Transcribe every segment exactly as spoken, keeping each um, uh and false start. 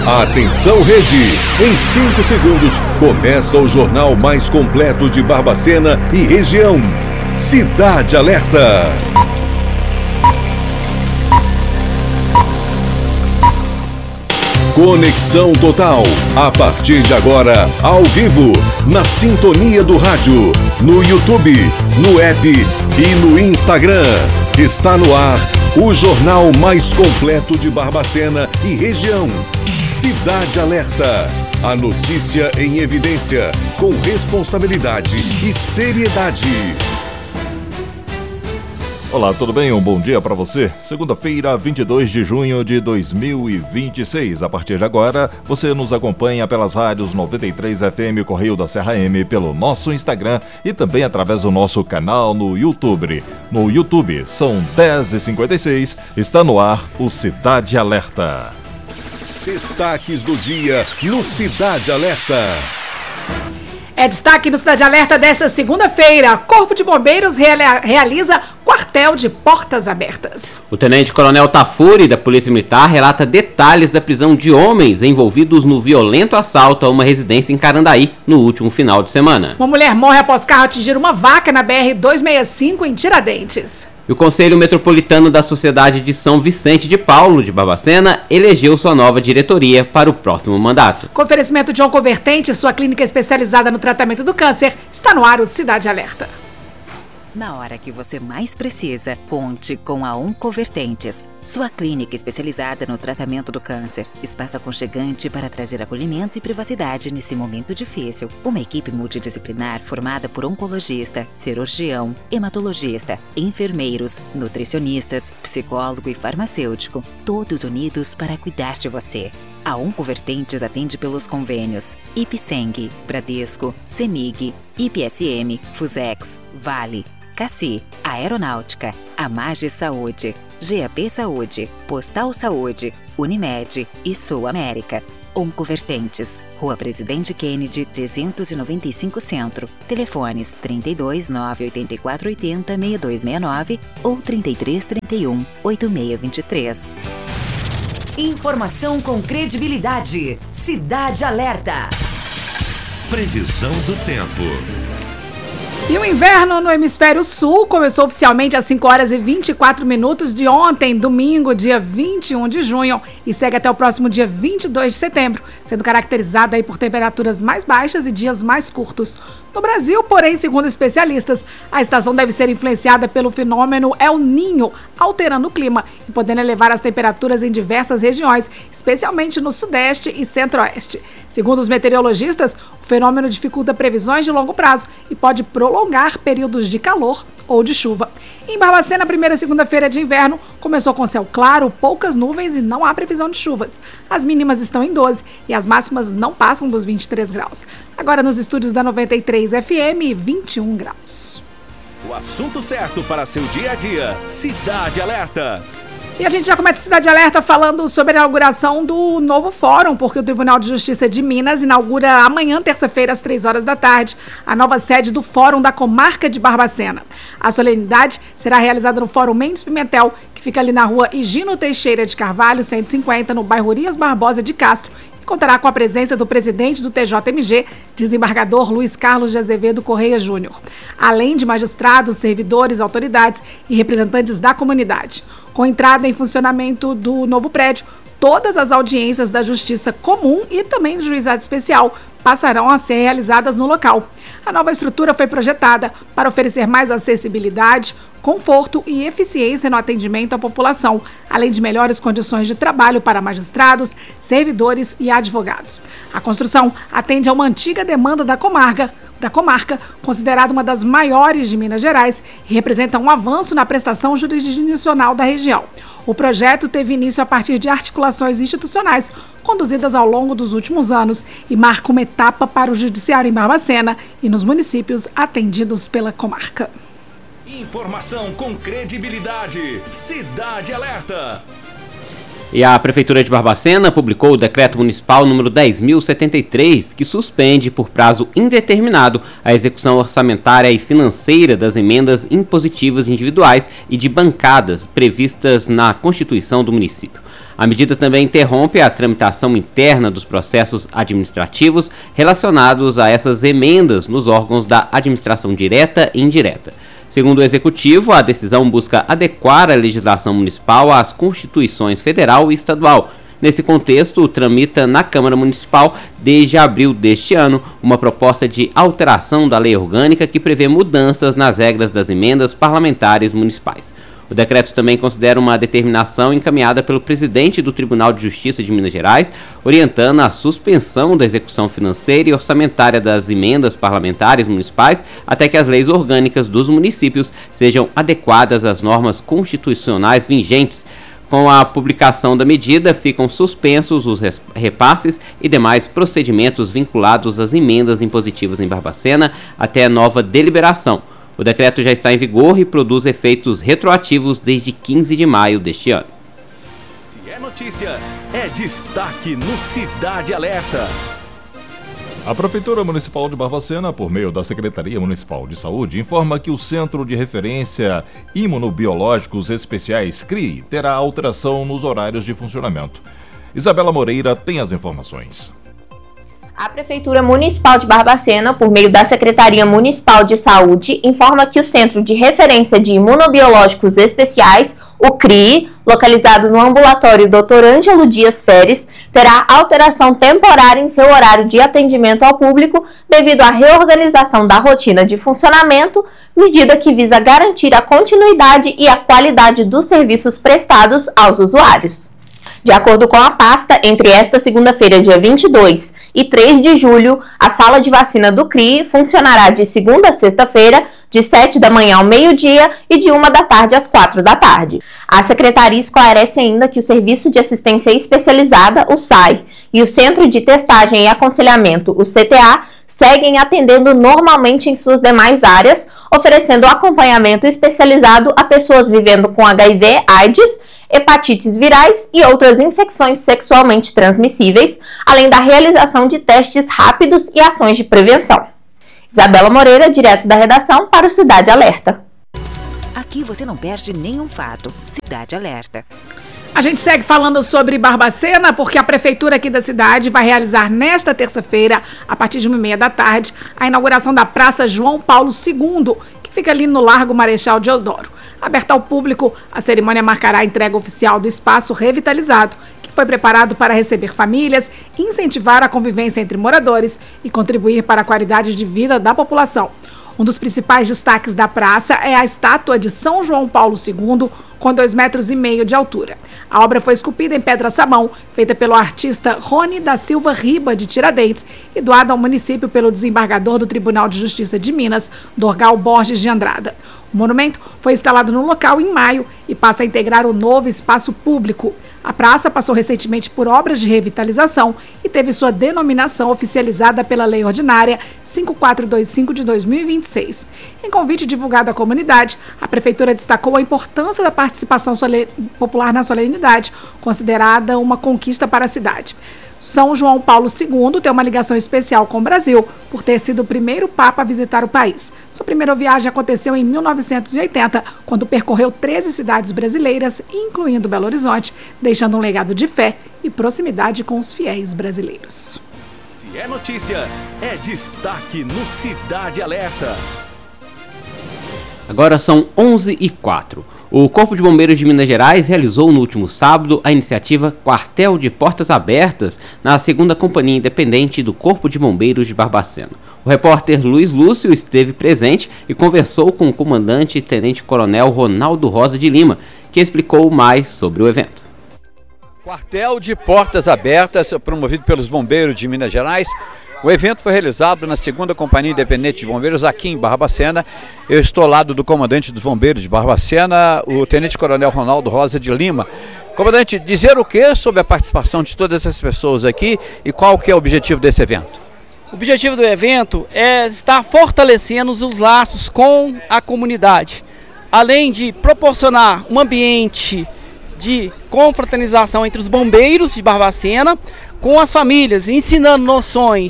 Atenção, rede! Em cinco segundos, começa o jornal mais completo de Barbacena e região. Cidade Alerta. Conexão Total. A partir de agora, ao vivo, na sintonia do rádio, no YouTube, no app e no Instagram. Está no ar o jornal mais completo de Barbacena e região. Cidade Alerta. A notícia em evidência, com responsabilidade e seriedade. Olá, tudo bem? Um bom dia para você. Segunda-feira, vinte e dois de junho de dois mil e vinte e seis. A partir de agora, você nos acompanha pelas rádios noventa e três F M Correio da Serra M, pelo nosso Instagram e também através do nosso canal no YouTube. No YouTube, são dez e cinquenta e seis, está no ar o Cidade Alerta. Destaques do dia no Cidade Alerta. É destaque no Cidade Alerta desta segunda-feira. Corpo de Bombeiros realiza quartel de portas abertas. O tenente-coronel Tafuri, da Polícia Militar, relata detalhes da prisão de homens envolvidos no violento assalto a uma residência em Carandaí no último final de semana. Uma mulher morre após carro atingir uma vaca na B R duzentos e sessenta e cinco em Tiradentes. E o Conselho Metropolitano da Sociedade de São Vicente de Paulo, de Barbacena, elegeu sua nova diretoria para o próximo mandato. Com oferecimento de Oncovertente, sua clínica especializada no tratamento do câncer, está no ar o Cidade Alerta. Na hora que você mais precisa, conte com a Oncovertentes, sua clínica especializada no tratamento do câncer. Espaço aconchegante para trazer acolhimento e privacidade nesse momento difícil. Uma equipe multidisciplinar formada por oncologista, cirurgião, hematologista, enfermeiros, nutricionistas, psicólogo e farmacêutico, todos unidos para cuidar de você. A Oncovertentes atende pelos convênios Ipseng, Bradesco, Semig, I P S M, Fusex, Vale, Cassi, Aeronáutica, Amage Saúde, G A P Saúde, Postal Saúde, Unimed e Sul América. Oncovertentes, Rua Presidente Kennedy, trezentos e noventa e cinco Centro. Telefones trinta e dois, nove oito quatro oito zero, seis dois seis nove ou trinta e três, trinta e um, oito seis dois três. Informação com credibilidade. Cidade Alerta. Previsão do tempo. E o inverno no hemisfério sul começou oficialmente às cinco horas e vinte e quatro minutos de ontem, domingo, dia vinte e um de junho, e segue até o próximo dia vinte e dois de setembro, sendo caracterizada aí por temperaturas mais baixas e dias mais curtos. No Brasil, porém, segundo especialistas, a estação deve ser influenciada pelo fenômeno El Niño, alterando o clima e podendo elevar as temperaturas em diversas regiões, especialmente no sudeste e centro-oeste. Segundo os meteorologistas, o fenômeno dificulta previsões de longo prazo e pode prolongar períodos de calor ou de chuva. Em Barbacena, a primeira segunda-feira de inverno começou com céu claro, poucas nuvens e não há previsão de chuvas. As mínimas estão em doze e as máximas não passam dos vinte e três graus. Agora nos estúdios da noventa e três F M, vinte e um graus. O assunto certo para seu dia a dia. Cidade Alerta. E a gente já começa a Cidade Alerta falando sobre a inauguração do novo fórum, porque o Tribunal de Justiça de Minas inaugura amanhã, terça-feira, às três horas da tarde, a nova sede do Fórum da Comarca de Barbacena. A solenidade será realizada no Fórum Mendes Pimentel, que fica ali na rua Higino Teixeira de Carvalho, cento e cinquenta, no bairro Urias Barbosa de Castro, e contará com a presença do presidente do T J M G, desembargador Luiz Carlos de Azevedo Correia Júnior, além de magistrados, servidores, autoridades e representantes da comunidade. Com entrada em funcionamento do novo prédio, todas as audiências da Justiça Comum e também do Juizado Especial passarão a ser realizadas no local. A nova estrutura foi projetada para oferecer mais acessibilidade, conforto e eficiência no atendimento à população, além de melhores condições de trabalho para magistrados, servidores e advogados. A construção atende a uma antiga demanda da comarca, da comarca, considerada uma das maiores de Minas Gerais, e representa um avanço na prestação jurisdicional da região. O projeto teve início a partir de articulações institucionais conduzidas ao longo dos últimos anos e marca uma etapa para o judiciário em Barbacena e nos municípios atendidos pela comarca. Informação com credibilidade. Cidade Alerta. E a Prefeitura de Barbacena publicou o Decreto Municipal número dez mil e setenta e três, que suspende por prazo indeterminado a execução orçamentária e financeira das emendas impositivas individuais e de bancadas previstas na Constituição do município. A medida também interrompe a tramitação interna dos processos administrativos relacionados a essas emendas nos órgãos da administração direta e indireta. Segundo o Executivo, a decisão busca adequar a legislação municipal às constituições federal e estadual. Nesse contexto, tramita na Câmara Municipal, desde abril deste ano, uma proposta de alteração da lei orgânica que prevê mudanças nas regras das emendas parlamentares municipais. O decreto também considera uma determinação encaminhada pelo presidente do Tribunal de Justiça de Minas Gerais, orientando a suspensão da execução financeira e orçamentária das emendas parlamentares municipais até que as leis orgânicas dos municípios sejam adequadas às normas constitucionais vigentes. Com a publicação da medida, ficam suspensos os repasses e demais procedimentos vinculados às emendas impositivas em Barbacena até nova deliberação. O decreto já está em vigor e produz efeitos retroativos desde quinze de maio deste ano. Se é notícia, é destaque no Cidade Alerta. A Prefeitura Municipal de Barbacena, por meio da Secretaria Municipal de Saúde, informa que o Centro de Referência Imunobiológicos Especiais, C R I, terá alteração nos horários de funcionamento. Isabela Moreira tem as informações. A Prefeitura Municipal de Barbacena, por meio da Secretaria Municipal de Saúde, informa que o Centro de Referência de Imunobiológicos Especiais, o C R I, localizado no ambulatório doutor Ângelo Dias Feres, terá alteração temporária em seu horário de atendimento ao público devido à reorganização da rotina de funcionamento, medida que visa garantir a continuidade e a qualidade dos serviços prestados aos usuários. De acordo com a pasta, entre esta segunda-feira, dia vinte e dois, e três de julho, a sala de vacina do C R I funcionará de segunda a sexta-feira, de sete da manhã ao meio-dia e de uma da tarde às quatro da tarde. A Secretaria esclarece ainda que o Serviço de Assistência Especializada, o S A I, e o Centro de Testagem e Aconselhamento, o C T A, seguem atendendo normalmente em suas demais áreas, oferecendo acompanhamento especializado a pessoas vivendo com H I V, AIDS, hepatites virais e outras infecções sexualmente transmissíveis, além da realização de testes rápidos e ações de prevenção. Isabela Moreira, direto da redação para o Cidade Alerta. Aqui você não perde nenhum fato. Cidade Alerta. A gente segue falando sobre Barbacena, porque a prefeitura aqui da cidade vai realizar nesta terça-feira, a partir de uma e meia da tarde, a inauguração da Praça João Paulo segundo, que fica ali no Largo Marechal Deodoro. Aberta ao público, a cerimônia marcará a entrega oficial do espaço revitalizado, que foi preparado para receber famílias, incentivar a convivência entre moradores e contribuir para a qualidade de vida da população. Um dos principais destaques da praça é a estátua de São João Paulo segundo, com dois metros e meio de altura. A obra foi esculpida em pedra-sabão, feita pelo artista Rony da Silva Riba, de Tiradentes, e doada ao município pelo desembargador do Tribunal de Justiça de Minas, Dorgal Borges de Andrada. O monumento foi instalado no local em maio e passa a integrar o novo espaço público. A praça passou recentemente por obras de revitalização e teve sua denominação oficializada pela Lei Ordinária cinco quatro dois cinco de dois mil e vinte e seis. Em convite divulgado à comunidade, a Prefeitura destacou a importância da participação popular na solenidade, considerada uma conquista para a cidade. São João Paulo segundo tem uma ligação especial com o Brasil, por ter sido o primeiro Papa a visitar o país. Sua primeira viagem aconteceu em mil novecentos e oitenta, quando percorreu treze cidades brasileiras, incluindo Belo Horizonte, deixando um legado de fé e proximidade com os fiéis brasileiros. Se é notícia, é destaque no Cidade Alerta. Agora são onze e quatro. O Corpo de Bombeiros de Minas Gerais realizou no último sábado a iniciativa Quartel de Portas Abertas na segunda Companhia Independente do Corpo de Bombeiros de Barbacena. O repórter Luiz Lúcio esteve presente e conversou com o comandante Tenente Coronel Ronaldo Rosa de Lima, que explicou mais sobre o evento. Quartel de Portas Abertas, promovido pelos Bombeiros de Minas Gerais. O evento foi realizado na segunda Companhia Independente de Bombeiros aqui em Barbacena. Eu estou ao lado do comandante dos Bombeiros de Barbacena, o Tenente Coronel Ronaldo Rosa de Lima. Comandante, dizer o que sobre a participação de todas essas pessoas aqui e qual que é o objetivo desse evento? O objetivo do evento é estar fortalecendo os laços com a comunidade, além de proporcionar um ambiente de confraternização entre os bombeiros de Barbacena com as famílias, ensinando noções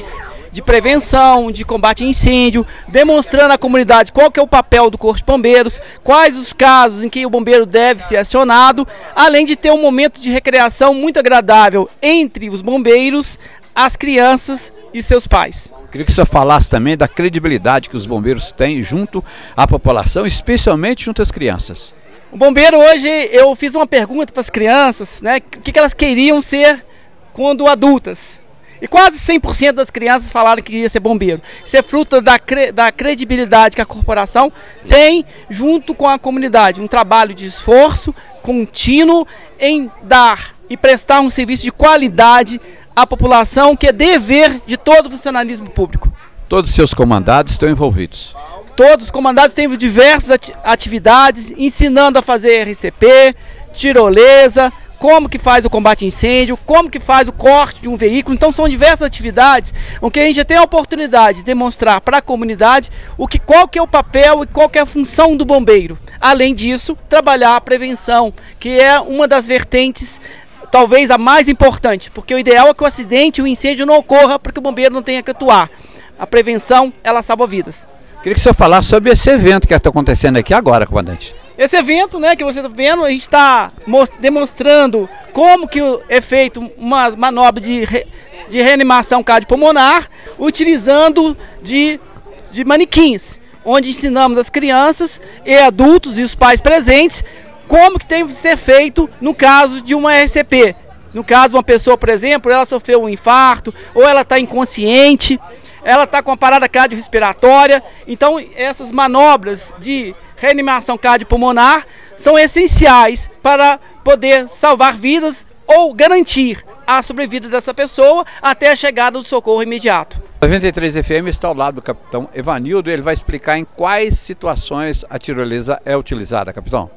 de prevenção, de combate a incêndio, demonstrando à comunidade qual que é o papel do Corpo de Bombeiros, quais os casos em que o bombeiro deve ser acionado, além de ter um momento de recreação muito agradável entre os bombeiros, as crianças e seus pais. Queria que você falasse também da credibilidade que os bombeiros têm junto à população, especialmente junto às crianças. O bombeiro hoje, eu fiz uma pergunta para as crianças, né, o que, que elas queriam ser quando adultas. E quase cem por cento das crianças falaram que queria ser bombeiro. Isso é fruto da, cre da credibilidade que a corporação tem junto com a comunidade. Um trabalho de esforço contínuo em dar e prestar um serviço de qualidade à população, que é dever de todo o funcionalismo público. Todos os seus comandados estão envolvidos. Todos os comandados têm diversas ati atividades, ensinando a fazer R C P, tirolesa, como que faz o combate a incêndio, como que faz o corte de um veículo. Então são diversas atividades em que a gente tem a oportunidade de demonstrar para a comunidade o que, qual que é o papel e qual que é a função do bombeiro. Além disso, trabalhar a prevenção, que é uma das vertentes, talvez a mais importante, porque o ideal é que o acidente e o incêndio não ocorra para que o bombeiro não tenha que atuar. A prevenção, ela salva vidas. Queria que o senhor falasse sobre esse evento que está acontecendo aqui agora, comandante. Esse evento, né, que você está vendo, a gente está demonstrando como que é feito uma manobra de, re, de reanimação cardiopulmonar, utilizando de, de manequins, onde ensinamos as crianças e adultos e os pais presentes como que tem que ser feito no caso de uma R C P. No caso de uma pessoa, por exemplo, ela sofreu um infarto, ou ela está inconsciente, ela está com uma parada cardiorrespiratória. Então essas manobras de reanimação cardiopulmonar são essenciais para poder salvar vidas ou garantir a sobrevida dessa pessoa até a chegada do socorro imediato. noventa e três F M está ao lado do capitão Evanildo. Ele vai explicar em quais situações a tirolesa é utilizada, capitão.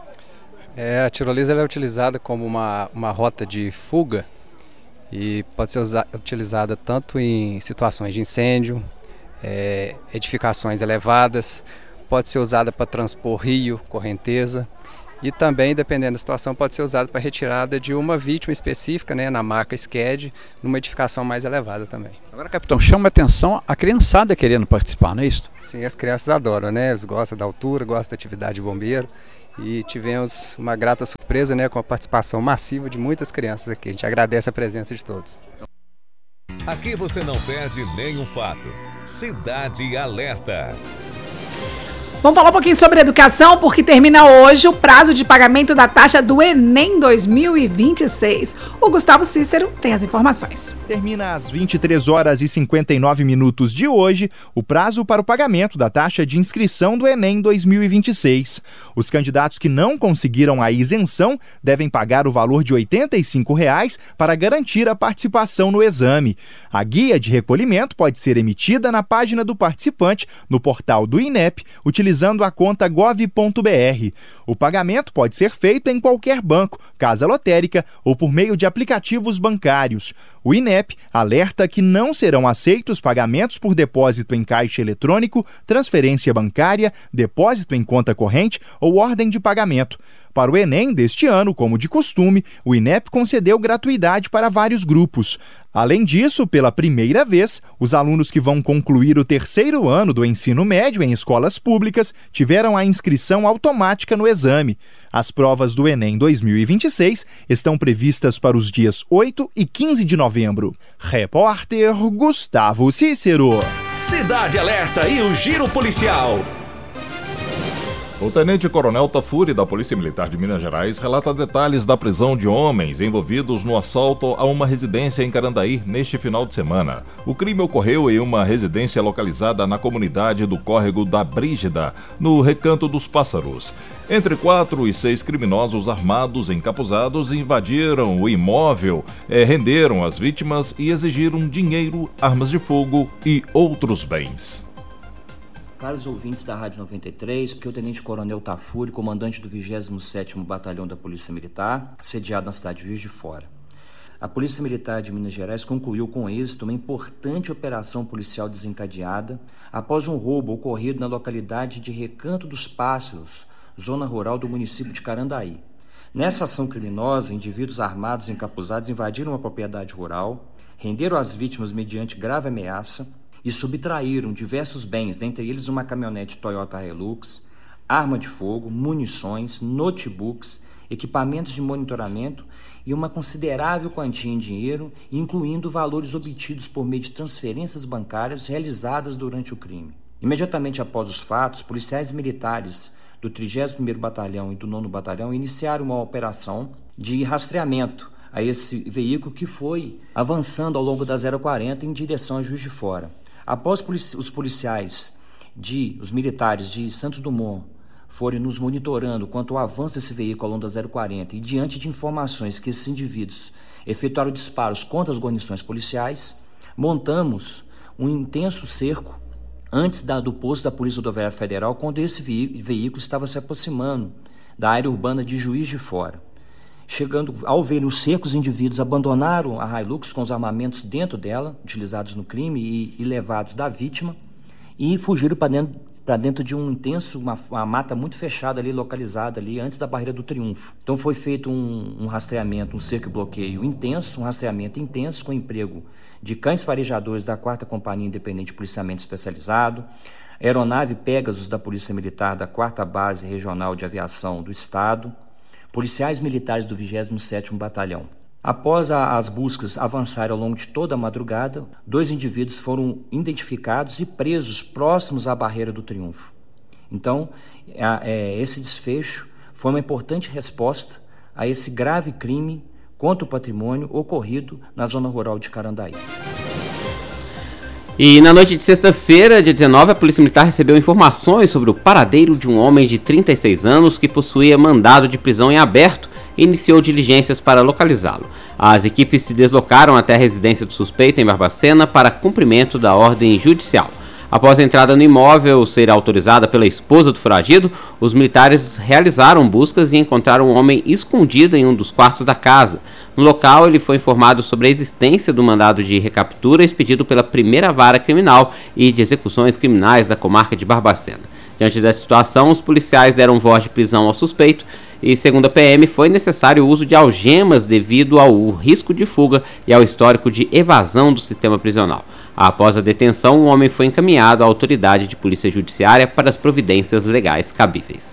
É, a tirolesa ela é utilizada como uma, uma rota de fuga e pode ser usa, utilizada tanto em situações de incêndio, é, edificações elevadas, pode ser usada para transpor rio, correnteza, e também, dependendo da situação, pode ser usada para retirada de uma vítima específica, né, na marca S C A D, numa edificação mais elevada também. Agora, capitão, chama a atenção a criançada querendo participar, não é isso? Sim, as crianças adoram, né? Eles gostam da altura, gostam da atividade de bombeiro, e tivemos uma grata surpresa, né, com a participação massiva de muitas crianças aqui. A gente agradece a presença de todos. Aqui você não perde nenhum fato. Cidade Alerta. Vamos falar um pouquinho sobre educação, porque termina hoje o prazo de pagamento da taxa do Enem dois mil e vinte e seis. O Gustavo Cícero tem as informações. Termina às vinte e três horas e cinquenta e nove minutos de hoje o prazo para o pagamento da taxa de inscrição do Enem dois mil e vinte e seis. Os candidatos que não conseguiram a isenção devem pagar o valor de oitenta e cinco reais para garantir a participação no exame. A guia de recolhimento pode ser emitida na página do participante no portal do INEP, utilizando utilizando a conta gov ponto br. O pagamento pode ser feito em qualquer banco, casa lotérica ou por meio de aplicativos bancários. O INEP alerta que não serão aceitos pagamentos por depósito em caixa eletrônico, transferência bancária, depósito em conta corrente ou ordem de pagamento. Para o Enem deste ano, como de costume, o INEP concedeu gratuidade para vários grupos. Além disso, pela primeira vez, os alunos que vão concluir o terceiro ano do ensino médio em escolas públicas tiveram a inscrição automática no exame. As provas do Enem dois mil e vinte e seis estão previstas para os dias oito e quinze de novembro. Repórter Gustavo Cícero. Cidade Alerta e o Giro Policial. O tenente-coronel Tafuri, da Polícia Militar de Minas Gerais, relata detalhes da prisão de homens envolvidos no assalto a uma residência em Carandaí neste final de semana. O crime ocorreu em uma residência localizada na comunidade do Córrego da Brígida, no Recanto dos Pássaros. Entre quatro e seis criminosos armados encapuzados invadiram o imóvel, eh, renderam as vítimas e exigiram dinheiro, armas de fogo e outros bens. Caros ouvintes da Rádio noventa e três, que o Tenente-Coronel Tafuri, comandante do vigésimo sétimo Batalhão da Polícia Militar, sediado na cidade de Juiz de Fora. A Polícia Militar de Minas Gerais concluiu com êxito uma importante operação policial desencadeada após um roubo ocorrido na localidade de Recanto dos Pássaros, zona rural do município de Carandaí. Nessa ação criminosa, indivíduos armados e encapuzados invadiram uma propriedade rural, renderam as vítimas mediante grave ameaça e subtraíram diversos bens, dentre eles uma caminhonete Toyota Hilux, arma de fogo, munições, notebooks, equipamentos de monitoramento e uma considerável quantia em dinheiro, incluindo valores obtidos por meio de transferências bancárias realizadas durante o crime. Imediatamente após os fatos, policiais militares do trigésimo primeiro Batalhão e do nono Batalhão iniciaram uma operação de rastreamento a esse veículo que foi avançando ao longo da zero quarenta em direção a Juiz de Fora. Após os policiais, de, os militares de Santos Dumont forem nos monitorando quanto ao avanço desse veículo ao longo da zero quarenta e diante de informações que esses indivíduos efetuaram disparos contra as guarnições policiais, montamos um intenso cerco antes da, do posto da Polícia Rodoviária Federal, quando esse ve- veículo estava se aproximando da área urbana de Juiz de Fora. Chegando, ao ver o cerco, os indivíduos abandonaram a Hilux com os armamentos dentro dela, utilizados no crime e, e levados da vítima, e fugiram para dentro, para dentro de um intenso, uma, uma mata muito fechada ali, localizada ali antes da Barreira do Triunfo. Então foi feito um, um rastreamento, um cerco e bloqueio intenso, um rastreamento intenso com emprego de cães farejadores da quarta Companhia Independente de Policiamento Especializado, aeronave Pegasus da Polícia Militar da quarta Base Regional de Aviação do Estado, policiais militares do vigésimo sétimo Batalhão. Após a, as buscas avançarem ao longo de toda a madrugada, dois indivíduos foram identificados e presos próximos à Barreira do Triunfo. Então, a, é, esse desfecho foi uma importante resposta a esse grave crime contra o patrimônio ocorrido na zona rural de Carandaí. E na noite de sexta-feira, dia dezenove, a Polícia Militar recebeu informações sobre o paradeiro de um homem de trinta e seis anos que possuía mandado de prisão em aberto e iniciou diligências para localizá-lo. As equipes se deslocaram até a residência do suspeito em Barbacena para cumprimento da ordem judicial. Após a entrada no imóvel ser autorizada pela esposa do foragido, os militares realizaram buscas e encontraram um homem escondido em um dos quartos da casa. No local, ele foi informado sobre a existência do mandado de recaptura expedido pela primeira vara criminal e de execuções criminais da comarca de Barbacena. Diante dessa situação, os policiais deram voz de prisão ao suspeito e, segundo a P M, foi necessário o uso de algemas devido ao risco de fuga e ao histórico de evasão do sistema prisional. Após a detenção, o homem foi encaminhado à autoridade de polícia judiciária para as providências legais cabíveis.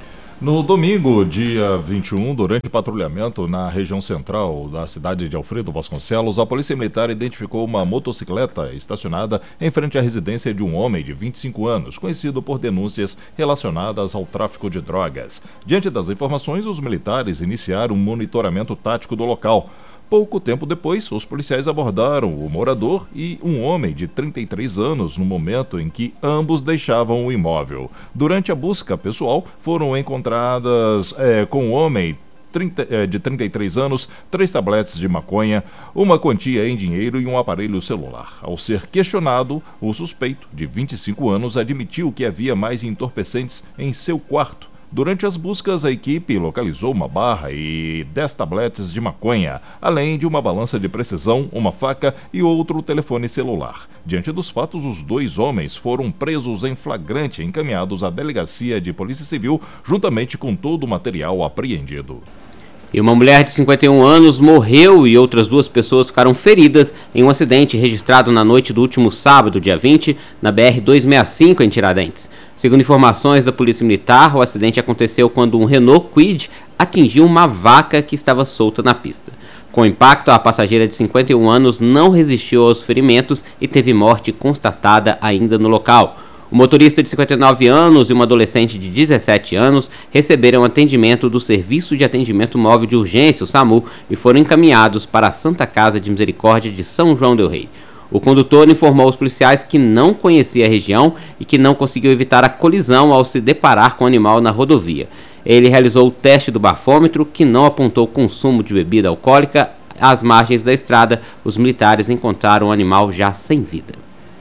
No domingo, dia vinte e um, durante patrulhamento na região central da cidade de Alfredo Vasconcelos, a Polícia Militar identificou uma motocicleta estacionada em frente à residência de um homem de vinte e cinco anos, conhecido por denúncias relacionadas ao tráfico de drogas. Diante das informações, os militares iniciaram um monitoramento tático do local. Pouco tempo depois, os policiais abordaram o morador e um homem de trinta e três anos no momento em que ambos deixavam o imóvel. Durante a busca pessoal, foram encontradas é, com o homem trinta, é, de trinta e três anos, três tabletes de maconha, uma quantia em dinheiro e um aparelho celular. Ao ser questionado, o suspeito, de vinte e cinco anos, admitiu que havia mais entorpecentes em seu quarto. Durante as buscas, a equipe localizou uma barra e dez tabletes de maconha, além de uma balança de precisão, uma faca e outro telefone celular. Diante dos fatos, os dois homens foram presos em flagrante e encaminhados à Delegacia de Polícia Civil, juntamente com todo o material apreendido. E uma mulher de cinquenta e um anos morreu e outras duas pessoas ficaram feridas em um acidente registrado na noite do último sábado, dia vinte, na B R duzentos e sessenta e cinco, em Tiradentes. Segundo informações da Polícia Militar, o acidente aconteceu quando um Renault Kwid atingiu uma vaca que estava solta na pista. Com o impacto, a passageira de cinquenta e um anos não resistiu aos ferimentos e teve morte constatada ainda no local. O motorista de cinquenta e nove anos e uma adolescente de dezessete anos receberam atendimento do Serviço de Atendimento Móvel de Urgência, o SAMU, e foram encaminhados para a Santa Casa de Misericórdia de São João del Rei. O condutor informou aos policiais que não conhecia a região e que não conseguiu evitar a colisão ao se deparar com o animal na rodovia. Ele realizou o teste do bafômetro, que não apontou consumo de bebida alcoólica. Às margens da estrada, os militares encontraram o animal já sem vida.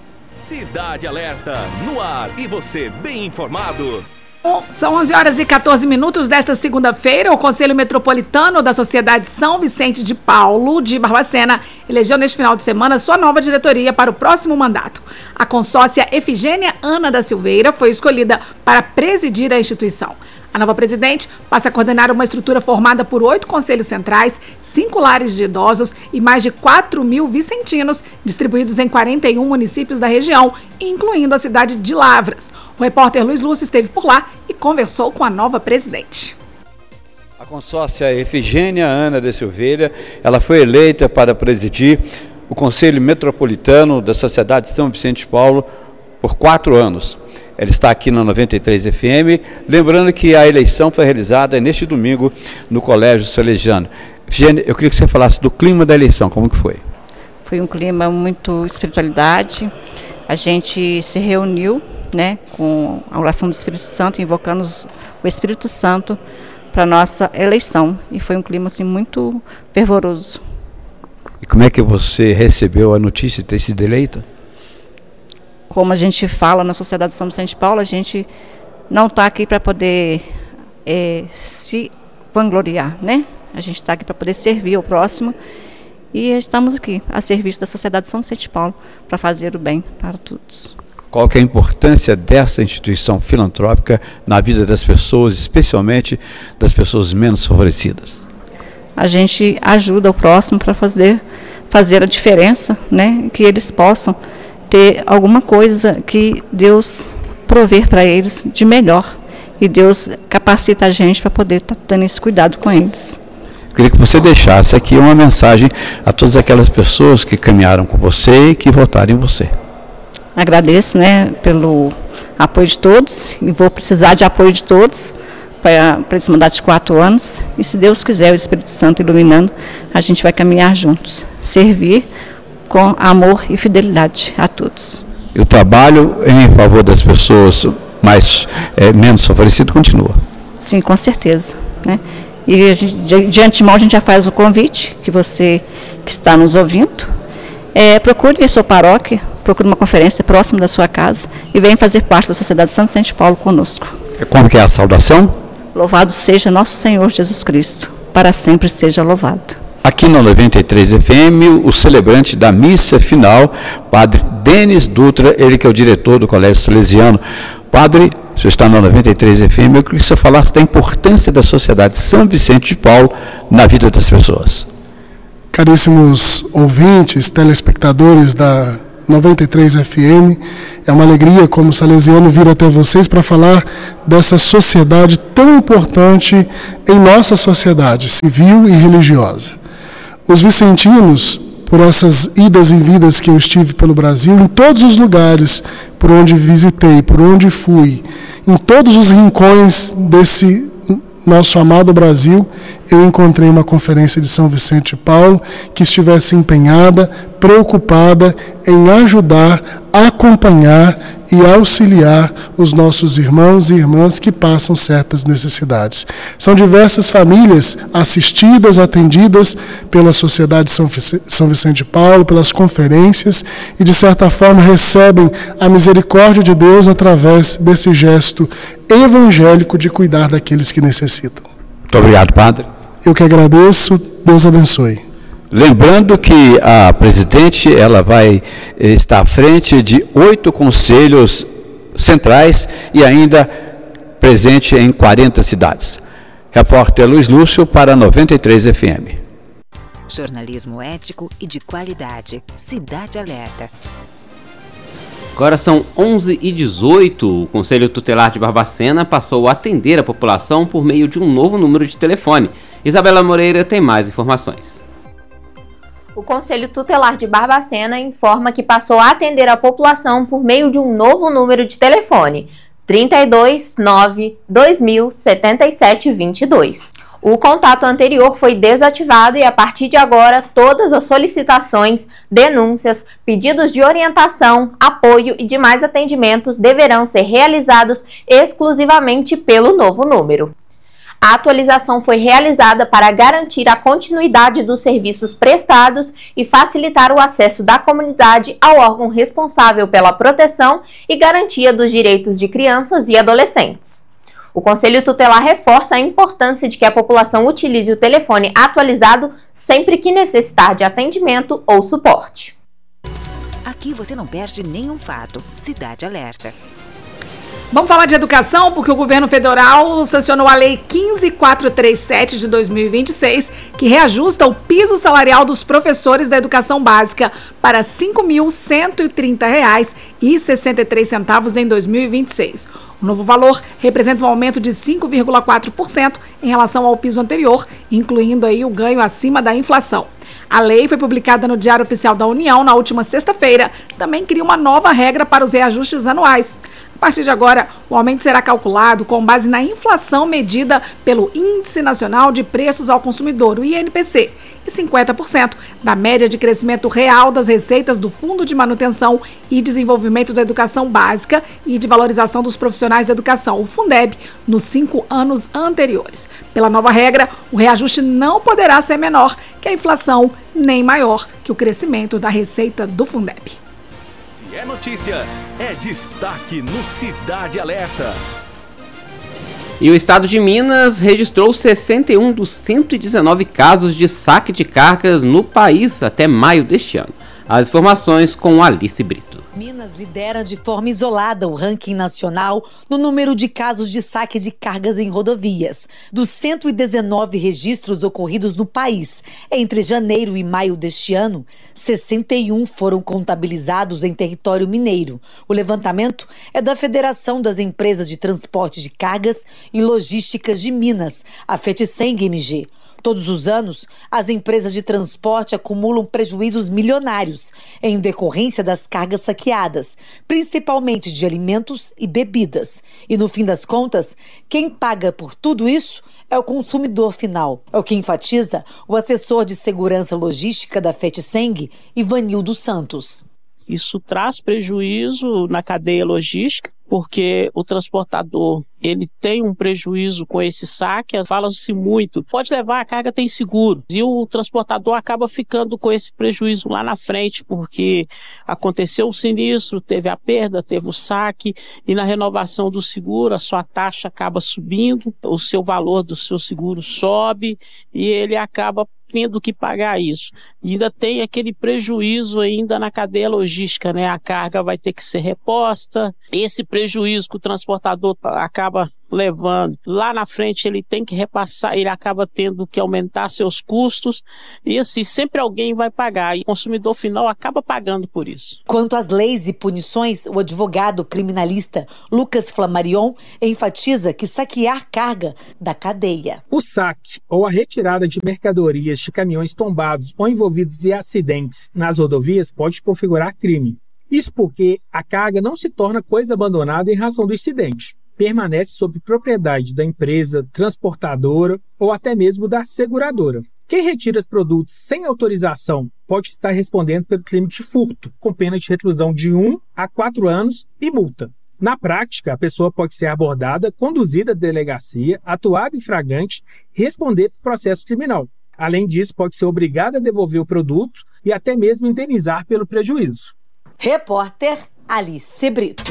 Cidade Alerta, no ar, e você bem informado. São onze horas e quatorze minutos desta segunda-feira. O Conselho Metropolitano da Sociedade São Vicente de Paulo, de Barbacena, elegeu neste final de semana sua nova diretoria para o próximo mandato. A consórcia Efigênia Ana da Silveira foi escolhida para presidir a instituição. A nova presidente passa a coordenar uma estrutura formada por oito conselhos centrais, cinco lares de idosos e mais de quatro mil vicentinos, distribuídos em quarenta e um municípios da região, incluindo a cidade de Lavras. O repórter Luiz Lúcio esteve por lá e conversou com a nova presidente. A consórcia Efigênia Ana de Silveira, ela foi eleita para presidir o Conselho Metropolitano da Sociedade São Vicente de Paulo por quatro anos. Ela está aqui na noventa e três F M, lembrando que a eleição foi realizada neste domingo no Colégio Salesiano. Efigênia, eu queria que você falasse do clima da eleição, como que foi? Foi um clima muito espiritualidade. A gente se reuniu, né, com a oração do Espírito Santo, invocando o Espírito Santo para a nossa eleição. E foi um clima assim, muito fervoroso. E como é que você recebeu a notícia de ter sido eleita? Como a gente fala na Sociedade São Vicente de Paulo, a gente não está aqui para poder é, se vangloriar, né? A gente está aqui para poder servir ao próximo e estamos aqui a serviço da Sociedade São Vicente de Paulo para fazer o bem para todos. Qual que é a importância dessa instituição filantrópica na vida das pessoas, especialmente das pessoas menos favorecidas? A gente ajuda o próximo para fazer, fazer a diferença, né? Que eles possam ter alguma coisa que Deus prover para eles de melhor. E Deus capacita a gente para poder estar tá tendo esse cuidado com eles. Eu queria que você deixasse aqui uma mensagem a todas aquelas pessoas que caminharam com você e que votaram em você. Agradeço, né, pelo apoio de todos e vou precisar de apoio de todos para, para esse mandato de quatro anos. E se Deus quiser, o Espírito Santo iluminando, a gente vai caminhar juntos, servir com amor e fidelidade a todos. E o trabalho em favor das pessoas mais, é, menos favorecidas continua? Sim, com certeza, né? E a gente, de, de antemão a gente já faz o convite, que você que está nos ouvindo, é, procure a sua paróquia, procure uma conferência próxima da sua casa e venha fazer parte da Sociedade São Vicente de Paulo conosco. Como que é a saudação? Louvado seja nosso Senhor Jesus Cristo, para sempre seja louvado. Aqui na noventa e três F M, o celebrante da missa final, Padre Denis Dutra, ele que é o diretor do Colégio Salesiano. Padre, você está na noventa e três F M, eu queria que você falasse da importância da Sociedade São Vicente de Paulo na vida das pessoas. Caríssimos ouvintes, telespectadores da noventa e três F M, é uma alegria como salesiano vir até vocês para falar dessa sociedade tão importante em nossa sociedade civil e religiosa. Os vicentinos, por essas idas e vindas que eu estive pelo Brasil, em todos os lugares por onde visitei, por onde fui, em todos os rincões desse nosso amado Brasil, eu encontrei uma conferência de São Vicente de Paulo que estivesse empenhada, preocupada em ajudar, acompanhar e auxiliar os nossos irmãos e irmãs que passam certas necessidades. São diversas famílias assistidas, atendidas pela Sociedade São Vicente de Paulo, pelas conferências, e de certa forma recebem a misericórdia de Deus através desse gesto evangélico de cuidar daqueles que necessitam. Muito obrigado, Padre. Eu que agradeço, Deus abençoe. Lembrando que a presidente ela vai estar à frente de oito conselhos centrais e ainda presente em quarenta cidades. Repórter Luiz Lúcio para noventa e três F M. Jornalismo ético e de qualidade. Cidade Alerta. Agora são onze e dezoito. O Conselho Tutelar de Barbacena passou a atender a população por meio de um novo número de telefone. Isabela Moreira tem mais informações. O Conselho Tutelar de Barbacena informa que passou a atender a população por meio de um novo número de telefone, trinta e dois, nove, dois mil, setenta e sete, vinte e dois. O contato anterior foi desativado e, a partir de agora, todas as solicitações, denúncias, pedidos de orientação, apoio e demais atendimentos deverão ser realizados exclusivamente pelo novo número. A atualização foi realizada para garantir a continuidade dos serviços prestados e facilitar o acesso da comunidade ao órgão responsável pela proteção e garantia dos direitos de crianças e adolescentes. O Conselho Tutelar reforça a importância de que a população utilize o telefone atualizado sempre que necessitar de atendimento ou suporte. Aqui você não perde nenhum fato. Cidade Alerta. Vamos falar de educação, porque o governo federal sancionou a Lei quinze mil quatrocentos e trinta e sete de dois mil e vinte e seis, que reajusta o piso salarial dos professores da educação básica para cinco mil cento e trinta reais e sessenta e três centavos em dois mil e vinte e seis. O novo valor representa um aumento de cinco vírgula quatro por cento em relação ao piso anterior, incluindo aí o ganho acima da inflação. A lei foi publicada no Diário Oficial da União na última sexta-feira. Também cria uma nova regra para os reajustes anuais. A partir de agora, o aumento será calculado com base na inflação medida pelo Índice Nacional de Preços ao Consumidor, o I N P C, e cinquenta por cento da média de crescimento real das receitas do Fundo de Manutenção e Desenvolvimento da Educação Básica e de Valorização dos Profissionais da Educação, o Fundeb, nos cinco anos anteriores. Pela nova regra, o reajuste não poderá ser menor que a inflação, nem maior que o crescimento da receita do Fundeb. Se é notícia, é destaque no Cidade Alerta. E o estado de Minas registrou sessenta e um dos cento e dezenove casos de saque de cargas no país até maio deste ano. As informações com Alice Brito. Minas lidera de forma isolada o ranking nacional no número de casos de saque de cargas em rodovias. Dos cento e dezenove registros ocorridos no país entre janeiro e maio deste ano, sessenta e um foram contabilizados em território mineiro. O levantamento é da Federação das Empresas de Transporte de Cargas e Logísticas de Minas, a FETSENG M G. Todos os anos, as empresas de transporte acumulam prejuízos milionários em decorrência das cargas saqueadas, principalmente de alimentos e bebidas. E no fim das contas, quem paga por tudo isso é o consumidor final. É o que enfatiza o assessor de segurança logística da FETSENG, Ivanildo Santos. Isso traz prejuízo na cadeia logística, porque o transportador ele tem um prejuízo com esse saque, fala-se muito, pode levar, a carga tem seguro, e o transportador acaba ficando com esse prejuízo lá na frente, porque aconteceu o sinistro, teve a perda, teve o saque, e na renovação do seguro a sua taxa acaba subindo, o seu valor do seu seguro sobe, e ele acaba tendo que pagar isso. E ainda tem aquele prejuízo ainda na cadeia logística, né? A carga vai ter que ser reposta. Esse prejuízo que o transportador acaba levando, lá na frente ele tem que repassar, ele acaba tendo que aumentar seus custos e assim, sempre alguém vai pagar e o consumidor final acaba pagando por isso. Quanto às leis e punições, o advogado criminalista Lucas Flammarion enfatiza que saquear carga da cadeia. O saque ou a retirada de mercadorias de caminhões tombados ou envolvidos em acidentes nas rodovias pode configurar crime. Isso porque a carga não se torna coisa abandonada em razão do incidente. Permanece sob propriedade da empresa transportadora ou até mesmo da seguradora. Quem retira os produtos sem autorização pode estar respondendo pelo crime de furto, com pena de reclusão de um a quatro anos e multa. Na prática, a pessoa pode ser abordada, conduzida à delegacia, atuada em flagrante e responder por processo criminal. Além disso, pode ser obrigada a devolver o produto e até mesmo indenizar pelo prejuízo. Repórter Alice Brito.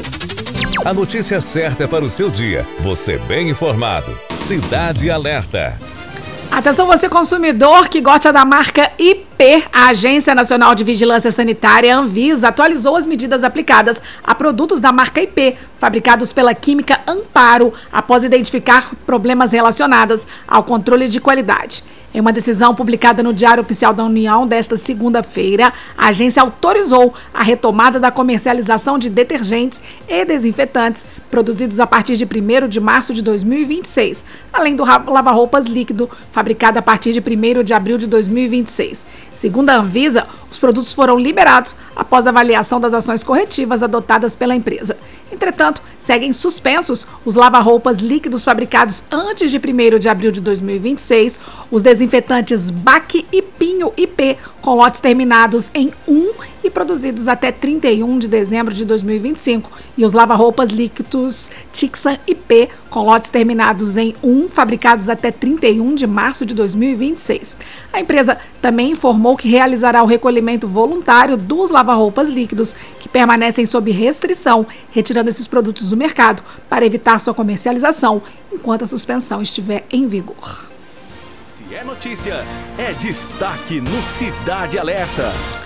A notícia certa para o seu dia. Você bem informado. Cidade Alerta. Atenção você consumidor que gosta da marca I P. A Agência Nacional de Vigilância Sanitária, Anvisa, atualizou as medidas aplicadas a produtos da marca I P, fabricados pela Química Amparo, após identificar problemas relacionados ao controle de qualidade. Em uma decisão publicada no Diário Oficial da União desta segunda-feira, a agência autorizou a retomada da comercialização de detergentes e desinfetantes produzidos a partir de primeiro de março de dois mil e vinte e seis, além do lava-roupas líquido, fabricado a partir de primeiro de abril de dois mil e vinte e seis. Segundo a Anvisa, os produtos foram liberados após a avaliação das ações corretivas adotadas pela empresa. Entretanto, seguem suspensos os lava-roupas líquidos fabricados antes de primeiro de abril de dois mil e vinte e seis, os desinfetantes B A C e Pinho I P, com lotes terminados em um e produzidos até trinta e um de dezembro de dois mil e vinte e cinco, e os lava-roupas líquidos Tixan I P, com lotes terminados em um, fabricados até trinta e um de março de dois mil e vinte e seis. A empresa também informou que realizará o recolhimento voluntário dos lava-roupas líquidos que permanecem sob restrição, retirando esses produtos do mercado para evitar sua comercialização enquanto a suspensão estiver em vigor. Se é notícia, é destaque no Cidade Alerta.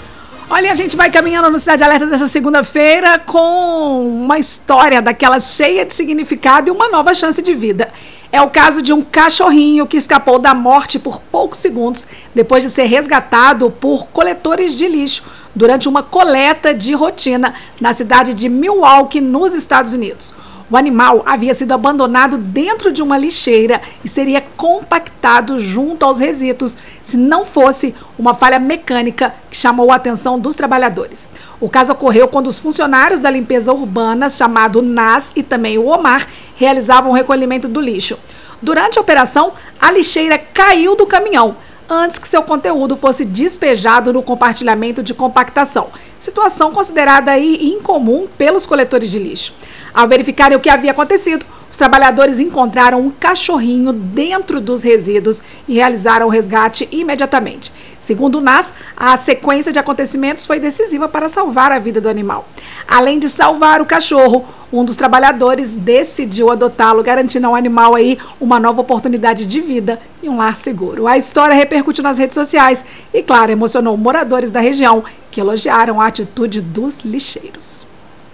Olha, a gente vai caminhando no Cidade Alerta dessa segunda-feira com uma história daquela cheia de significado e uma nova chance de vida. É o caso de um cachorrinho que escapou da morte por poucos segundos depois de ser resgatado por coletores de lixo durante uma coleta de rotina na cidade de Milwaukee, nos Estados Unidos. O animal havia sido abandonado dentro de uma lixeira e seria compactado junto aos resíduos se não fosse uma falha mecânica que chamou a atenção dos trabalhadores. O caso ocorreu quando os funcionários da limpeza urbana, chamado N A S, e também o Omar, realizavam o recolhimento do lixo. Durante a operação, a lixeira caiu do caminhão antes que seu conteúdo fosse despejado no compartilhamento de compactação, situação considerada aí incomum pelos coletores de lixo. Ao verificarem o que havia acontecido, os trabalhadores encontraram um cachorrinho dentro dos resíduos e realizaram o resgate imediatamente. Segundo o N A S, a sequência de acontecimentos foi decisiva para salvar a vida do animal. Além de salvar o cachorro, um dos trabalhadores decidiu adotá-lo, garantindo ao animal aí uma nova oportunidade de vida e um lar seguro. A história repercutiu nas redes sociais e, claro, emocionou moradores da região que elogiaram a atitude dos lixeiros.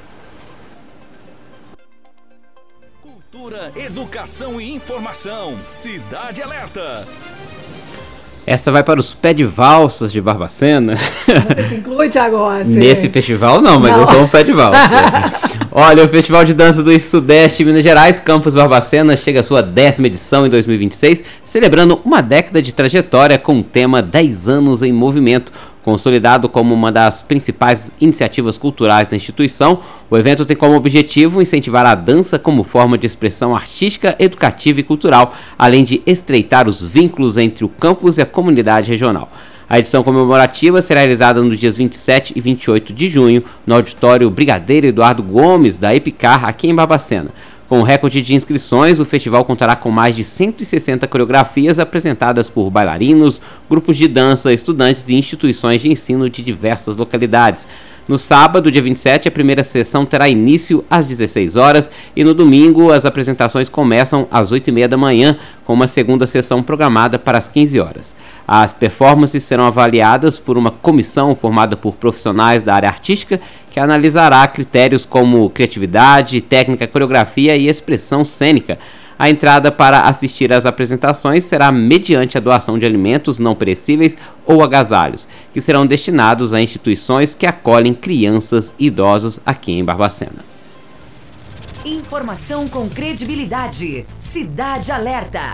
Cultura, educação e informação. Cidade Alerta. Essa vai para os pé de valsas de Barbacena. Você se inclui, Thiago Rossi? Nesse festival não, mas não. eu sou um pé de valsa. Olha, o Festival de Dança do Sudeste Minas Gerais, Campus Barbacena, chega à sua décima edição em dois mil e vinte e seis, celebrando uma década de trajetória com o tema dez anos em movimento. Consolidado como uma das principais iniciativas culturais da instituição, o evento tem como objetivo incentivar a dança como forma de expressão artística, educativa e cultural, além de estreitar os vínculos entre o campus e a comunidade regional. A edição comemorativa será realizada nos dias vinte e sete e vinte e oito de junho, no auditório Brigadeiro Eduardo Gomes, da Epicar, aqui em Barbacena. Com o recorde de inscrições, o festival contará com mais de cento e sessenta coreografias apresentadas por bailarinos, grupos de dança, estudantes e instituições de ensino de diversas localidades. No sábado, dia vinte e sete, a primeira sessão terá início às dezesseis horas e no domingo as apresentações começam às oito e meia da manhã, com uma segunda sessão programada para as quinze horas. As performances serão avaliadas por uma comissão formada por profissionais da área artística que analisará critérios como criatividade, técnica, coreografia e expressão cênica. A entrada para assistir às apresentações será mediante a doação de alimentos não perecíveis ou agasalhos, que serão destinados a instituições que acolhem crianças e idosos aqui em Barbacena. Informação com credibilidade. Cidade Alerta.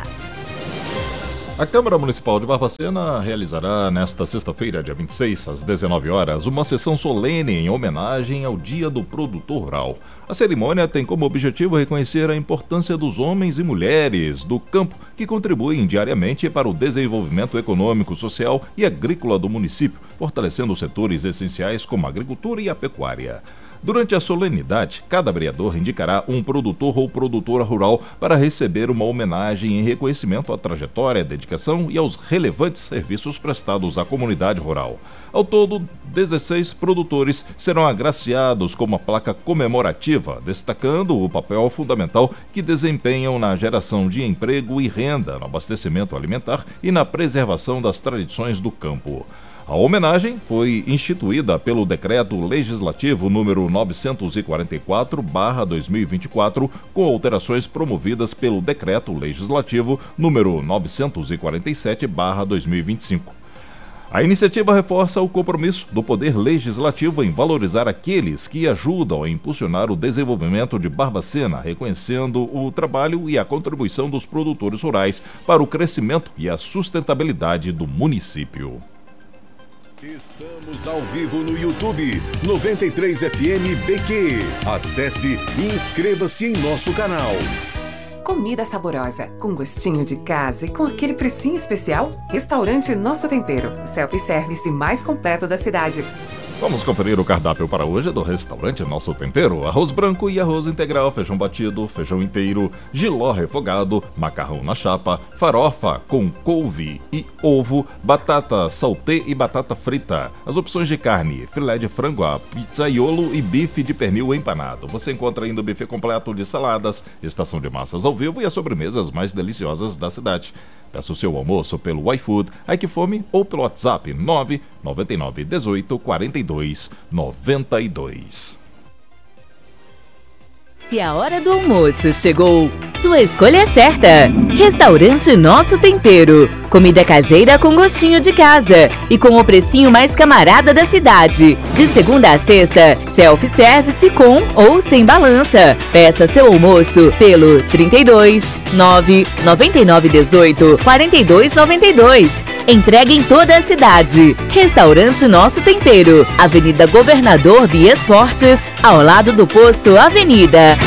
A Câmara Municipal de Barbacena realizará nesta sexta-feira, dia vinte e seis, às dezenove horas, uma sessão solene em homenagem ao Dia do Produtor Rural. A cerimônia tem como objetivo reconhecer a importância dos homens e mulheres do campo que contribuem diariamente para o desenvolvimento econômico, social e agrícola do município, fortalecendo os setores essenciais como a agricultura e a pecuária. Durante a solenidade, cada vereador indicará um produtor ou produtora rural para receber uma homenagem em reconhecimento à trajetória, dedicação e aos relevantes serviços prestados à comunidade rural. Ao todo, dezesseis produtores serão agraciados com uma placa comemorativa, destacando o papel fundamental que desempenham na geração de emprego e renda, no abastecimento alimentar e na preservação das tradições do campo. A homenagem foi instituída pelo Decreto Legislativo número novecentos e quarenta e quatro barra dois mil e vinte e quatro, com alterações promovidas pelo Decreto Legislativo número novecentos e quarenta e sete barra dois mil e vinte e cinco. A iniciativa reforça o compromisso do Poder Legislativo em valorizar aqueles que ajudam a impulsionar o desenvolvimento de Barbacena, reconhecendo o trabalho e a contribuição dos produtores rurais para o crescimento e a sustentabilidade do município. Estamos ao vivo no YouTube, noventa e três F M B Q. Acesse e inscreva-se em nosso canal. Comida saborosa, com gostinho de casa e com aquele precinho especial? Restaurante Nosso Tempero, o self-service mais completo da cidade. Vamos conferir o cardápio para hoje do restaurante Nosso Tempero. Arroz branco e arroz integral, feijão batido, feijão inteiro, jiló refogado, macarrão na chapa, farofa com couve e ovo, batata saltê e batata frita. As opções de carne, filé de frango a pizzaiolo e bife de pernil empanado. Você encontra ainda o buffet completo de saladas, estação de massas ao vivo e as sobremesas mais deliciosas da cidade. Peça o seu almoço pelo iFood, iQfome ou pelo WhatsApp nove nove nove um oito quatro dois noventa e dois. Se a hora do almoço chegou, sua escolha é certa. Restaurante Nosso Tempero. Comida caseira com gostinho de casa e com o precinho mais camarada da cidade. De segunda a sexta, self-service com ou sem balança. Peça seu almoço pelo trinta e dois, nove, noventa e nove, dezoito, quarenta e dois, noventa e dois. Entrega em toda a cidade. Restaurante Nosso Tempero. Avenida Governador Bias Fortes, ao lado do posto Avenida.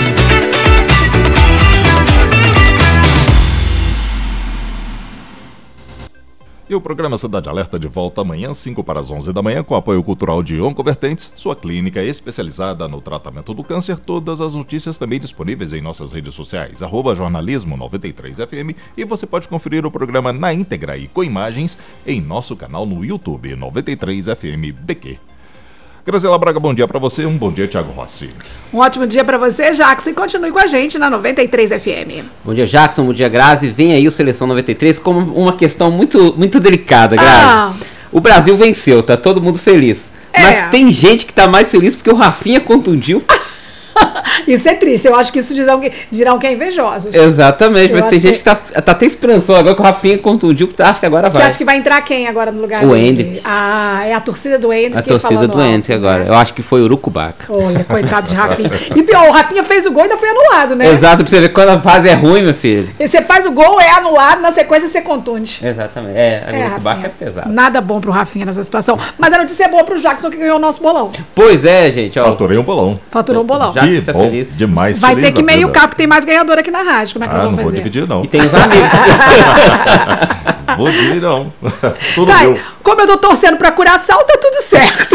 E o programa Cidade Alerta de volta amanhã, cinco para as onze da manhã, com apoio cultural de Oncovertentes, sua clínica especializada no tratamento do câncer. Todas as notícias também disponíveis em nossas redes sociais, arroba jornalismo noventa e três F M, e você pode conferir o programa na íntegra e com imagens em nosso canal no YouTube, noventa e três F M B Q. Graziela Braga, bom dia para você, um bom dia, Thiago Rossi. Um ótimo dia para você, Jackson, e continue com a gente na noventa e três F M. Bom dia, Jackson, bom dia, Grazi. Vem aí o Seleção noventa e três com uma questão muito, muito delicada, Grazi. Ah. O Brasil venceu, tá todo mundo feliz. É. Mas tem gente que tá mais feliz porque o Rafinha contundiu. Isso é triste, eu acho que isso dirão, dirão que é invejosos. Exatamente, eu mas tem gente que, que tá, tá até esperançoso agora que o Rafinha contundiu, que acha que agora vai. Você acha que vai entrar quem agora no lugar o dele? O Ender. Ah, é a torcida do Ender. A torcida do Ender agora, né? Eu acho que foi o Urucubaca. Olha, coitado de Rafinha. E pior, o Rafinha fez o gol e ainda foi anulado, né? Exato, pra você ver quando a fase é ruim, meu filho. E você faz o gol, é anulado, na sequência você contunde. Exatamente, é, a é, Urucubaca é pesado. Nada bom pro Rafinha nessa situação, mas a notícia é boa pro Jackson que ganhou o nosso bolão. Pois é, gente, ó. Faturei um bolão. Faturou um bolão. Já que bom, feliz. Demais. Vai ter que meio cap, tem mais ganhador aqui na rádio. Como é que ah, nós vamos não fazer? Vou dividir, não. E tem os amigos. Vou dividir, não. Tudo tá, meu. Como eu tô torcendo pra Curaçao, tá tudo certo.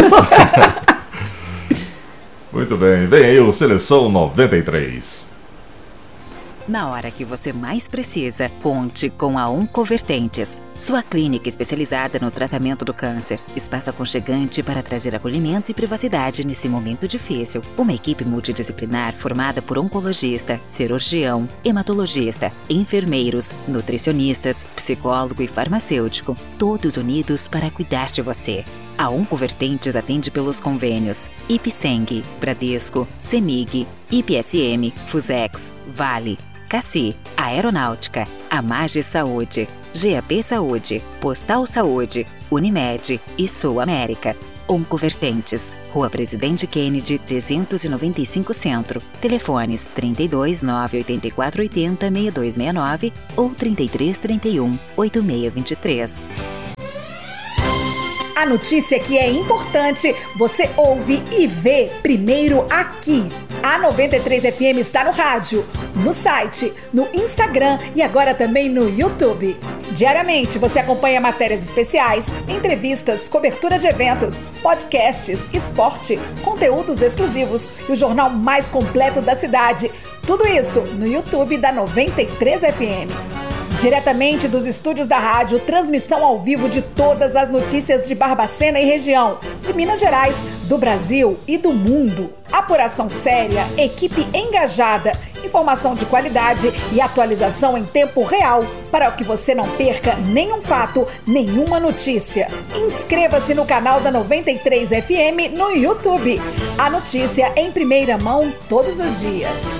Muito bem. Vem aí o Seleção noventa e três. Na hora que você mais precisa, conte com a Oncovertentes, sua clínica especializada no tratamento do câncer. Espaço aconchegante para trazer acolhimento e privacidade nesse momento difícil. Uma equipe multidisciplinar formada por oncologista, cirurgião, hematologista, enfermeiros, nutricionistas, psicólogo e farmacêutico, todos unidos para cuidar de você. A Oncovertentes atende pelos convênios Ipseng, Bradesco, Semig, I P S M, Fusex, Vale, Cassi, Aeronáutica, Amage Saúde, G A P Saúde, Postal Saúde, Unimed e Sul América. Oncovertentes, Rua Presidente Kennedy, trezentos e noventa e cinco Centro. Telefones trinta e dois, nove oito quatro oito zero, seis dois seis nove ou trinta e três, trinta e um, oito seis dois três. A notícia que é importante, você ouve e vê primeiro aqui. A noventa e três F M está no rádio, no site, no Instagram e agora também no YouTube. Diariamente você acompanha matérias especiais, entrevistas, cobertura de eventos, podcasts, esporte, conteúdos exclusivos e o jornal mais completo da cidade. Tudo isso no YouTube da noventa e três F M. Diretamente dos estúdios da rádio, transmissão ao vivo de todas as notícias de Barbacena e região, de Minas Gerais, do Brasil e do mundo. Apuração séria, equipe engajada, informação de qualidade e atualização em tempo real para que você não perca nenhum fato, nenhuma notícia. Inscreva-se no canal da noventa e três F M no YouTube. A notícia em primeira mão todos os dias.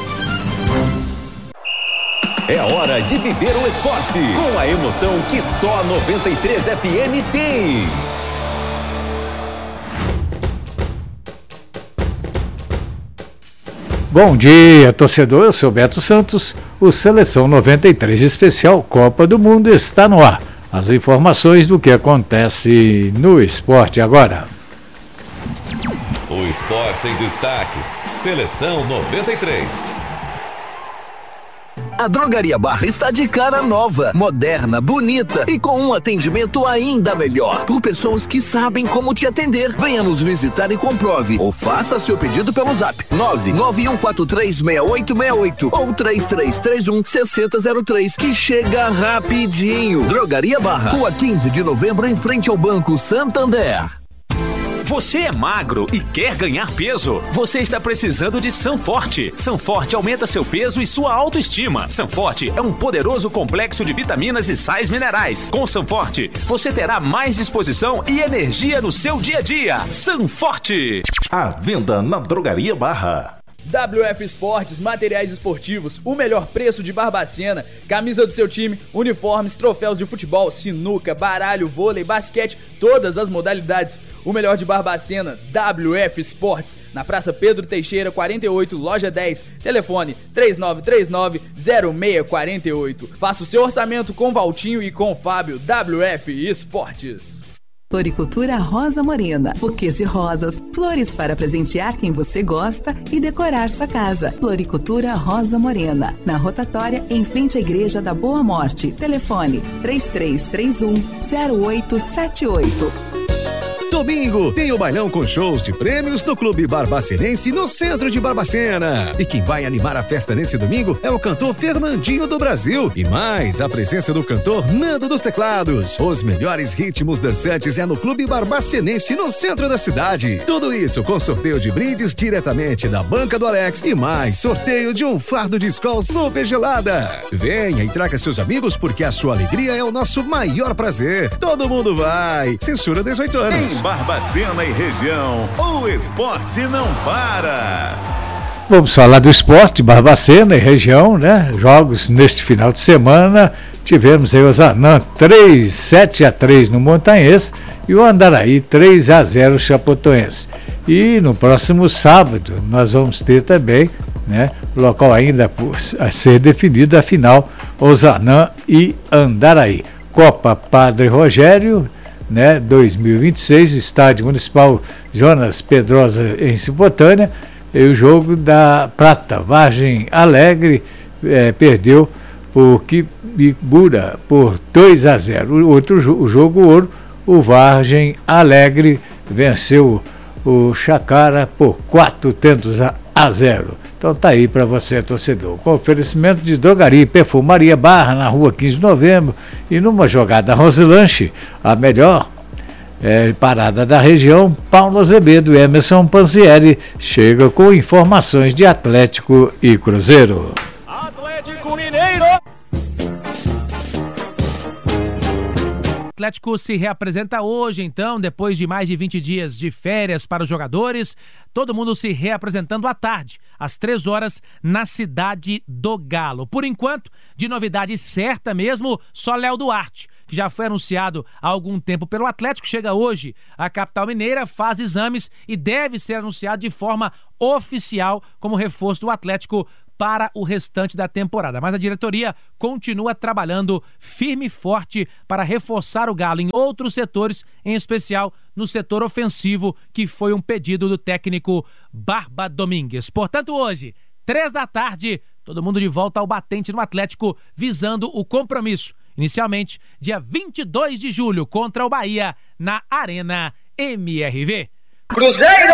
É hora de viver o esporte com a emoção que só a noventa e três F M tem. Bom dia, torcedor. Eu sou Beto Santos. O Seleção noventa e três Especial Copa do Mundo está no ar. As informações do que acontece no esporte agora. O esporte em destaque. Seleção noventa e três. A Drogaria Barra está de cara nova, moderna, bonita e com um atendimento ainda melhor. Por pessoas que sabem como te atender. Venha nos visitar e comprove. Ou faça seu pedido pelo zap nove nove um quatro três seis oito seis oito ou três três três um seis zero zero três que chega rapidinho. Drogaria Barra, Rua quinze de novembro em frente ao Banco Santander. Você é magro e quer ganhar peso? Você está precisando de Sanforte. Sanforte aumenta seu peso e sua autoestima. Sanforte é um poderoso complexo de vitaminas e sais minerais. Com Sanforte, você terá mais disposição e energia no seu dia a dia. Sanforte. À venda na Drogaria Barra. W F Esportes, materiais esportivos, o melhor preço de Barbacena, camisa do seu time, uniformes, troféus de futebol, sinuca, baralho, vôlei, basquete, todas as modalidades. O melhor de Barbacena, W F Esportes, na Praça Pedro Teixeira, quarenta e oito, loja dez, telefone três nove três nove, zero seis quatro oito. Faça o seu orçamento com Valtinho e com Fábio. W F Esportes. Floricultura Rosa Morena, buquês de rosas, flores para presentear quem você gosta e decorar sua casa. Floricultura Rosa Morena, na rotatória em frente à Igreja da Boa Morte. Telefone três três três um, zero oito sete oito. Domingo tem o bailão com shows de prêmios no Clube Barbacenense no centro de Barbacena. E quem vai animar a festa nesse domingo é o cantor Fernandinho do Brasil. E mais a presença do cantor Nando dos Teclados. Os melhores ritmos dançantes é no Clube Barbacenense no centro da cidade. Tudo isso com sorteio de brindes diretamente da banca do Alex e mais sorteio de um fardo de Skol super gelada. Venha e traga seus amigos porque a sua alegria é o nosso maior prazer. Todo mundo vai. Censura dezoito anos. Barbacena e região, o esporte não para. Vamos falar do esporte, Barbacena e região, né? Jogos neste final de semana. Tivemos aí o Zanã três, sete a três no Montanhês e o Andaraí três a zero Chapotoense. E no próximo sábado nós vamos ter também, né, local ainda por, a ser definido a final, Ozanã e Andaraí. Copa Padre Rogério, né, dois mil e vinte e seis, Estádio Municipal Jonas Pedrosa em Cipotânia, e o jogo da Prata, Vargem Alegre, é, perdeu por Quibura por dois a zero. O outro o jogo ouro, o Vargem Alegre venceu o Chacara por quatro tentos a, a zero. Então tá aí para você, torcedor. Com oferecimento de Drogaria e Perfumaria Barra, na rua quinze de novembro, e numa jogada Roselanche, a melhor é, parada da região, Paulo Azevedo e Emerson Panzieri chega com informações de Atlético e Cruzeiro. Atlético Mineiro! O Atlético se reapresenta hoje, então, depois de mais de vinte dias de férias para os jogadores. Todo mundo se reapresentando à tarde, às três horas, na Cidade do Galo. Por enquanto, de novidade certa mesmo, só Léo Duarte, que já foi anunciado há algum tempo pelo Atlético, chega hoje à capital mineira, faz exames e deve ser anunciado de forma oficial como reforço do Atlético para o restante da temporada. Mas a diretoria continua trabalhando firme e forte para reforçar o Galo em outros setores, em especial no setor ofensivo, que foi um pedido do técnico Barba Domingues. Portanto, hoje, três da tarde, todo mundo de volta ao batente no Atlético, visando o compromisso, inicialmente dia vinte e dois de julho, contra o Bahia, na Arena M R V. Cruzeiro!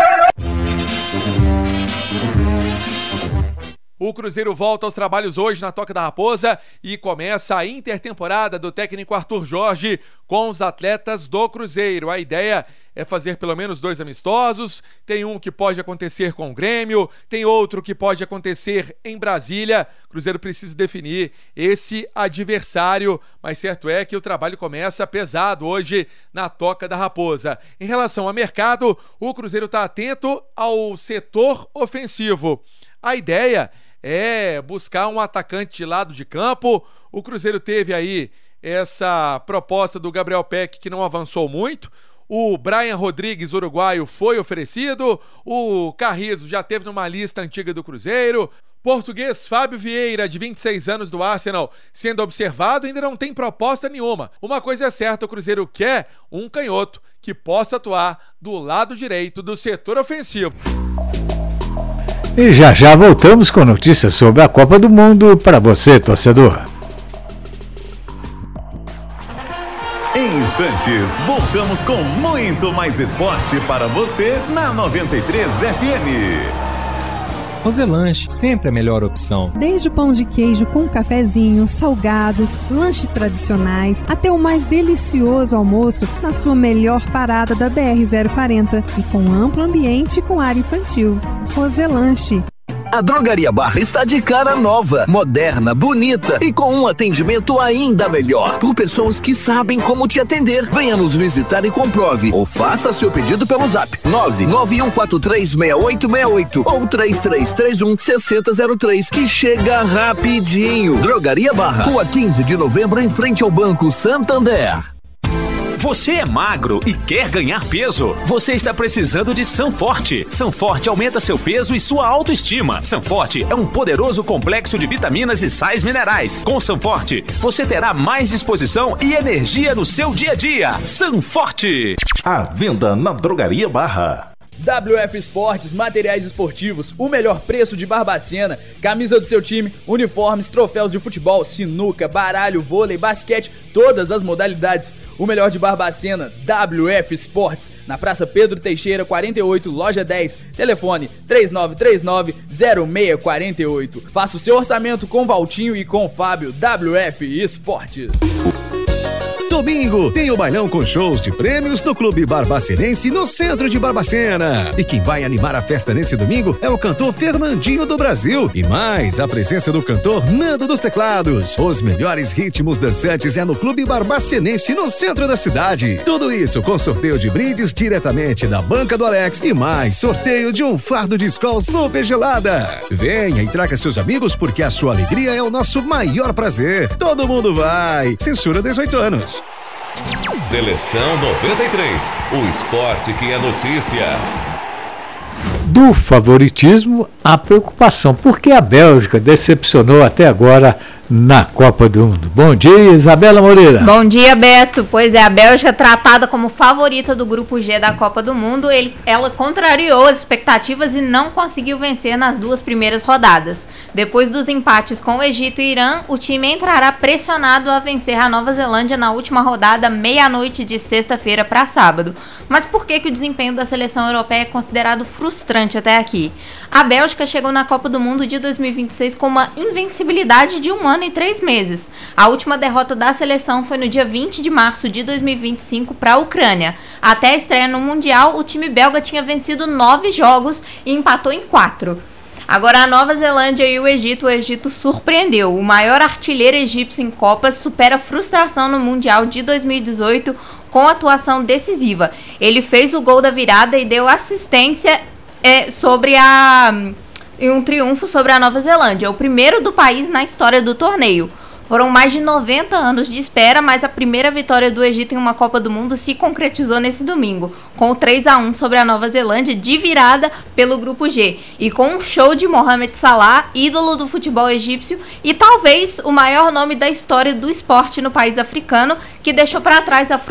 O Cruzeiro volta aos trabalhos hoje na Toca da Raposa e começa a intertemporada do técnico Arthur Jorge com os atletas do Cruzeiro. A ideia é fazer pelo menos dois amistosos, tem um que pode acontecer com o Grêmio, tem outro que pode acontecer em Brasília. O Cruzeiro precisa definir esse adversário, mas certo é que o trabalho começa pesado hoje na Toca da Raposa. Em relação ao mercado, o Cruzeiro está atento ao setor ofensivo. A ideia é buscar um atacante de lado de campo. O Cruzeiro teve aí essa proposta do Gabriel Peck, que não avançou muito. O Brian Rodrigues, uruguaio, foi oferecido. O Carrizo já teve numa lista antiga do Cruzeiro. Português Fábio Vieira, de vinte e seis anos, do Arsenal, sendo observado, ainda não tem proposta nenhuma. Uma coisa é certa, o Cruzeiro quer um canhoto que possa atuar do lado direito do setor ofensivo. E já já voltamos com notícias sobre a Copa do Mundo para você, torcedor. Em instantes, voltamos com muito mais esporte para você na noventa e três F M. Roselanche, sempre a melhor opção. Desde o pão de queijo com cafezinho, salgados, lanches tradicionais, até o mais delicioso almoço na sua melhor parada da B R zero quarenta e com amplo ambiente com área infantil. Roselanche. A Drogaria Barra está de cara nova, moderna, bonita e com um atendimento ainda melhor. Por pessoas que sabem como te atender. Venha nos visitar e comprove. Ou faça seu pedido pelo zap nove nove um quatro três seis oito seis oito ou três três três um seis zero zero três, que chega rapidinho. Drogaria Barra, Rua quinze de novembro, em frente ao Banco Santander. Você é magro e quer ganhar peso? Você está precisando de Sanforte. Sanforte aumenta seu peso e sua autoestima. Sanforte é um poderoso complexo de vitaminas e sais minerais. Com Sanforte, você terá mais disposição e energia no seu dia a dia. Sanforte. À venda na Drogaria Barra. W F Esportes, materiais esportivos, o melhor preço de Barbacena, camisa do seu time, uniformes, troféus de futebol, sinuca, baralho, vôlei, basquete, todas as modalidades. O melhor de Barbacena, W F Esportes, na Praça Pedro Teixeira, quarenta e oito, loja dez, telefone três nove três nove zero seis quatro oito. Faça o seu orçamento com Valtinho e com Fábio. W F Esportes. Domingo tem o bailão com shows de prêmios do Clube Barbacenense no centro de Barbacena. E quem vai animar a festa nesse domingo é o cantor Fernandinho do Brasil. E mais, a presença do cantor Nando dos Teclados. Os melhores ritmos dançantes é no Clube Barbacenense no centro da cidade. Tudo isso com sorteio de brindes diretamente da Banca do Alex e mais sorteio de um fardo de Skol super gelada. Venha e traga seus amigos porque a sua alegria é o nosso maior prazer. Todo mundo vai. Censura dezoito anos. Seleção noventa e três, o esporte que é notícia. Do favoritismo à preocupação, porque a Bélgica decepcionou até agora na Copa do Mundo. Bom dia, Isabela Moreira. Bom dia, Beto. Pois é, a Bélgica, tratada como favorita do grupo G da Copa do Mundo, ele, ela contrariou as expectativas e não conseguiu vencer nas duas primeiras rodadas. Depois dos empates com o Egito e Irã, o time entrará pressionado a vencer a Nova Zelândia na última rodada, meia-noite de sexta-feira para sábado. Mas por que, que o desempenho da seleção europeia é considerado frustrante até aqui? A Bélgica chegou na Copa do Mundo de dois mil e vinte e seis com uma invencibilidade de um ano e três meses. A última derrota da seleção foi no dia vinte de março de dois mil e vinte e cinco para a Ucrânia. Até a estreia no Mundial, o time belga tinha vencido nove jogos e empatou em quatro. Agora a Nova Zelândia e o Egito, o Egito surpreendeu. O maior artilheiro egípcio em Copas supera a frustração no Mundial de dois mil e dezoito com atuação decisiva. Ele fez o gol da virada e deu assistência é, sobre a... em um triunfo sobre a Nova Zelândia, o primeiro do país na história do torneio. Foram mais de noventa anos de espera, mas a primeira vitória do Egito em uma Copa do Mundo se concretizou nesse domingo, com o três a um sobre a Nova Zelândia, de virada pelo Grupo G, e com um show de Mohamed Salah, ídolo do futebol egípcio, e talvez o maior nome da história do esporte no país africano, que deixou para trás a